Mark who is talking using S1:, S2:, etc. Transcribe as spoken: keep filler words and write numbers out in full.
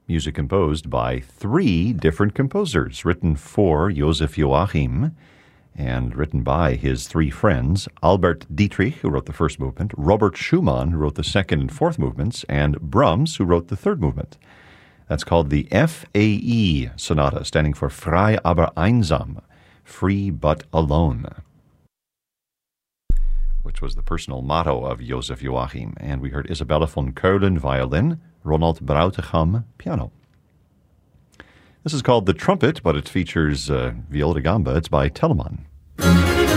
S1: music composed by three different composers, written for Joseph Joachim and written by his three friends, Albert Dietrich, who wrote the first movement, Robert Schumann, who wrote the second and fourth movements, and Brahms, who wrote the third movement. That's called the F A E Sonata, standing for Frei aber einsam, free but alone, which was the personal motto of Joseph Joachim. And we heard Isabella von Keulen, violin, Ronald Brautigam, piano. This is called The Trumpet, but it features uh, viola da gamba. It's by Telemann.